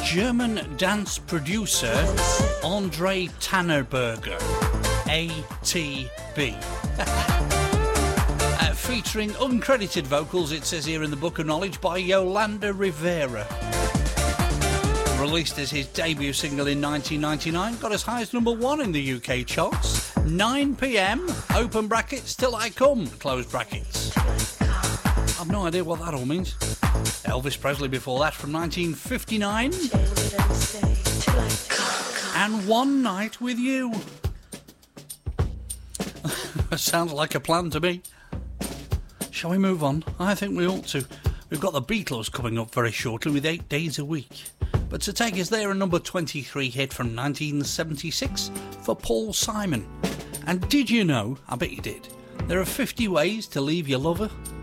German dance producer Andre Tannerberger, ATB. Featuring uncredited vocals, it says here in the Book of Knowledge, by Yolanda Rivera. Released as his debut single in 1999, got as high as number 1 in the UK charts. 9 p.m, open brackets, till I come, close brackets. I've no idea what that all means. Elvis Presley before that from 1959. And One Night With You. Sounds like a plan to me. Shall we move on? I think we ought to. We've got the Beatles coming up very shortly with 8 Days a Week. But to take us there, a number 23 hit from 1976 for Paul Simon. And did you know, I bet you did, there are 50 ways to leave your lover?